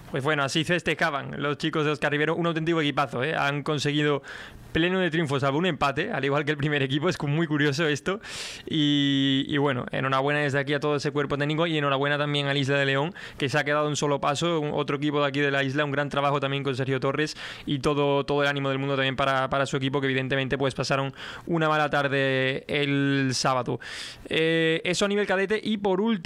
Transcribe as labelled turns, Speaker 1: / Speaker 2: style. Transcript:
Speaker 1: Pues bueno, así festejaban los chicos de Óscar Rivero, un auténtico equipazo, ¿eh? Han conseguido pleno de triunfos, salvo un empate, al igual que el primer equipo, es muy curioso esto. Y bueno, enhorabuena desde aquí a todo ese cuerpo técnico y enhorabuena también al Isla de León, que se ha quedado un solo paso, otro equipo de aquí de la isla, un gran trabajo también con Sergio Torres y todo el ánimo del mundo también para su equipo, que evidentemente pues pasaron una mala tarde el sábado. Eso a nivel cadete. Y por último,